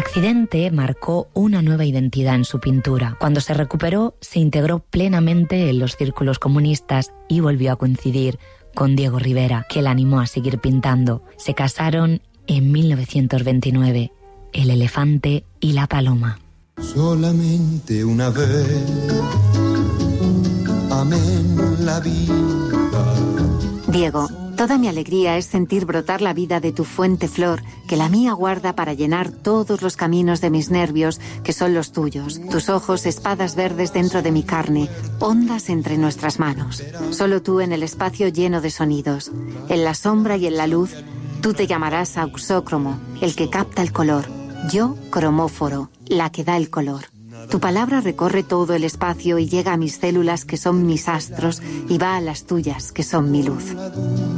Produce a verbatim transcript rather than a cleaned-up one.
accidente marcó una nueva identidad en su pintura. Cuando se recuperó, se integró plenamente en los círculos comunistas y volvió a coincidir con Diego Rivera, que la animó a seguir pintando. Se casaron en mil novecientos veintinueve, el elefante y la paloma. Solamente una vez amé la vida. Diego, toda mi alegría es sentir brotar la vida de tu fuente flor, que la mía guarda para llenar todos los caminos de mis nervios, que son los tuyos. Tus ojos, espadas verdes dentro de mi carne, ondas entre nuestras manos. Solo tú en el espacio lleno de sonidos. En la sombra y en la luz, tú te llamarás auxócromo, el que capta el color. Yo, cromóforo, la que da el color. Tu palabra recorre todo el espacio y llega a mis células, que son mis astros, y va a las tuyas, que son mi luz.